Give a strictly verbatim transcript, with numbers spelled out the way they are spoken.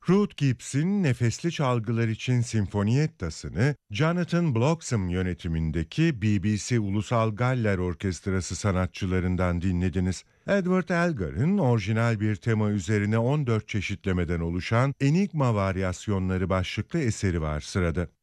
Ruth Gibbs'in nefesli çalgılar için Sinfoniettası'nı Jonathan Bloxham yönetimindeki B B C Ulusal Galler Orkestrası sanatçılarından dinlediniz. Edward Elgar'ın orijinal bir tema üzerine on dört çeşitlemeden oluşan Enigma Varyasyonları başlıklı eseri var sırada.